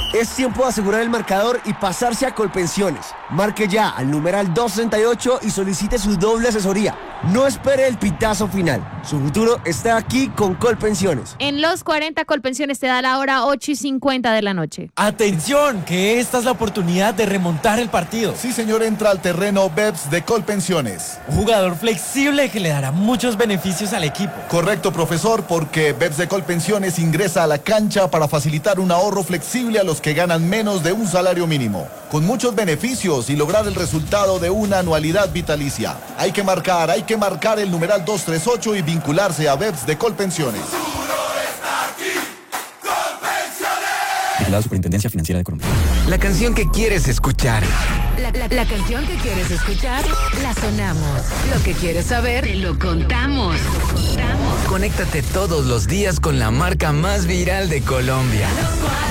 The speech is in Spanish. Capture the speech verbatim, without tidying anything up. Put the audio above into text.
Es tiempo de asegurar el marcador y pasarse a Colpensiones. Marque ya al numeral doscientos sesenta y ocho y solicite su doble asesoría. No espere el pitazo final. Su futuro está aquí con Colpensiones. En Los cuarenta, Colpensiones te da la hora ocho y cincuenta de la noche. ¡Atención! Que esta es la oportunidad de remontar el partido. Sí, señor, entra al terreno Beps de Colpensiones. Un jugador flexible que le dará muchos beneficios al equipo. Correcto, profesor, porque Beps de Colpensiones ingresa a la cancha para facilitar un ahorro flexible a los que ganan menos de un salario mínimo, con muchos beneficios y lograr el resultado de una anualidad vitalicia. Hay que marcar, hay que marcar el numeral doscientos treinta y ocho y vincularse a Beps de Colpensiones. La Superintendencia Financiera de Colombia. La canción que quieres escuchar. La, la, la canción que quieres escuchar, la sonamos. Lo que quieres saber, te lo contamos. contamos. Conéctate todos los días con la marca más viral de Colombia.